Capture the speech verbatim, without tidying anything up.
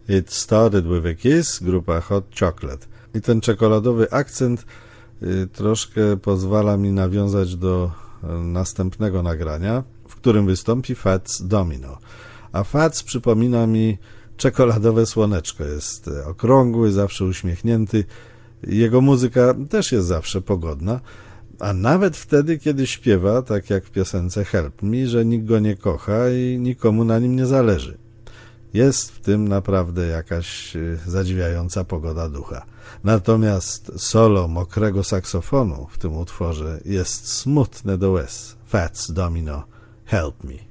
It Started With A Kiss, grupa Hot Chocolate. I ten czekoladowy akcent y, troszkę pozwala mi nawiązać do y, następnego nagrania, w którym wystąpi Fats Domino. A Fats przypomina mi czekoladowe słoneczko. Jest okrągły, zawsze uśmiechnięty. Jego muzyka też jest zawsze pogodna, a nawet wtedy, kiedy śpiewa, tak jak w piosence Help Me, że nikt go nie kocha i nikomu na nim nie zależy. Jest w tym naprawdę jakaś zadziwiająca pogoda ducha. Natomiast solo mokrego saksofonu w tym utworze jest smutne do łez. Fats Domino, Help Me.